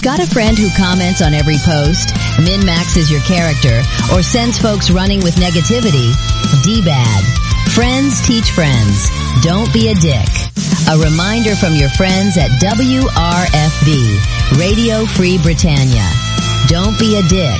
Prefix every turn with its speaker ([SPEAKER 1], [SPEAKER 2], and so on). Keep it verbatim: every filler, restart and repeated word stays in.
[SPEAKER 1] Got a friend who comments on every post, min-maxes your character, or sends folks running with negativity? D-bad. Friends teach friends. Don't be a dick. A reminder from your friends at W R F B, Radio Free Britannia. Don't be a dick.